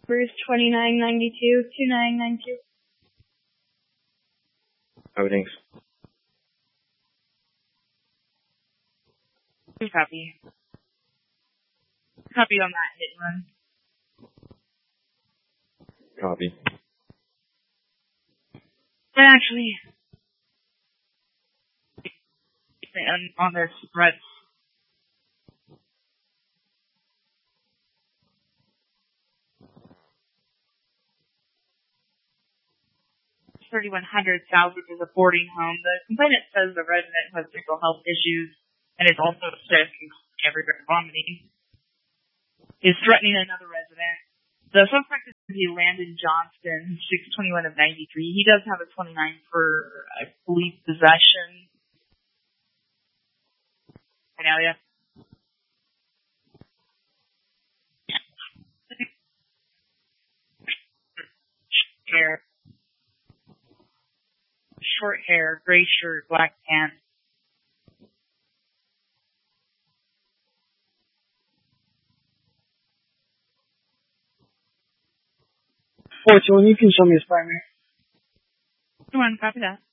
Bruce 2992-2992. Thanks. Copy. Copy on that hit and run. Copy. But actually, on their threats. 3100 Southwick is a boarding home. The complainant says the resident has mental health issues and is also sick and everywhere vomiting. Is threatening another resident. The suspect is Landon Johnston, 621 of 93. He does have a 29 for, I believe, possession. Cornelia. Short hair, gray shirt, black pants. Fortune, you can show me his primary. Come on, copy that.